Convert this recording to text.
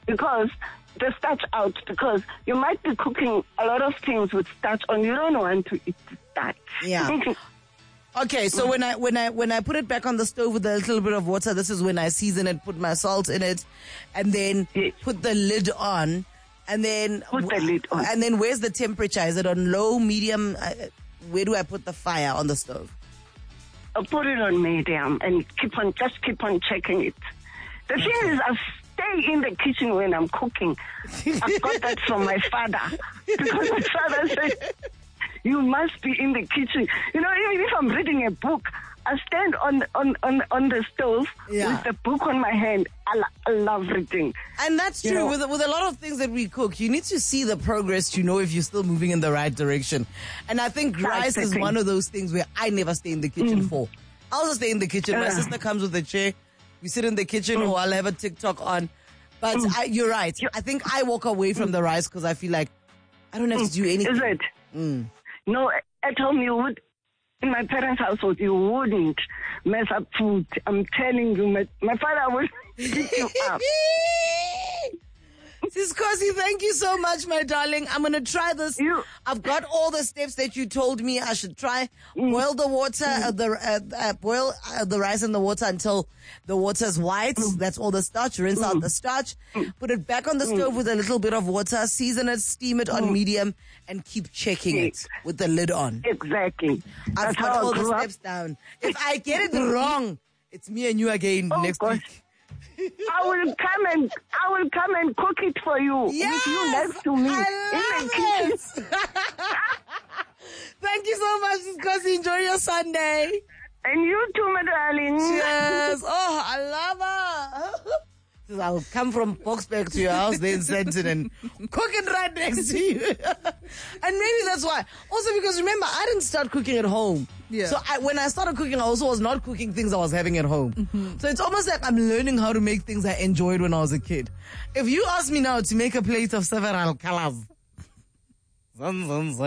because the starch out, because you might be cooking a lot of things with starch on. You don't want to eat the starch. Yeah. Okay, so when I put it back on the stove with a little bit of water, this is when I season it, put my salt in it, and then put the lid on, and then Put the lid on. And then where's the temperature? Is it on low, medium? Where do I put the fire on the stove? I'll put it on medium and keep on checking it. The thing is, I stay in the kitchen when I'm cooking. I got that from my father, because my father said, you must be in the kitchen. You know, even if I'm reading a book, I stand on the stove with the book on my hand. I love reading. And that's true. With a lot of things that we cook, you need to see the progress to know if you're still moving in the right direction. And I think rice is one of those things where I never stay in the kitchen for. I'll just stay in the kitchen. My sister comes with a chair. We sit in the kitchen, or I'll have a TikTok on. But you're right. I think I walk away from the rice because I feel like I don't have to do anything. Is it? No, at home you would. In my parents' household, you wouldn't mess up food. I'm telling you, my father would beat you up. Sis Kosi, thank you so much, my darling. I'm going to try this. I've got all the steps that you told me I should try. Boil the water, boil the rice in the water until the water's white. That's all the starch. Rinse out the starch. Put it back on the stove with a little bit of water. Season it, steam it on medium, and keep checking it with the lid on. Exactly. I've got all the steps down. If I get it wrong, it's me and you again next week. I will come and cook it for you. Yes, with you next to me. I love it. Thank you so much, Sis Kosi. Enjoy your Sunday. And you too, my darling. Cheers. Oh, I love her. I'll come from Boksburg to your house, then Sandton, and cook it right next to you. And maybe that's why. Also, because remember, I didn't start cooking at home. Yeah. So when I started cooking, I also was not cooking things I was having at home. So it's almost like I'm learning how to make things I enjoyed when I was a kid. If you ask me now to make a plate of several colors,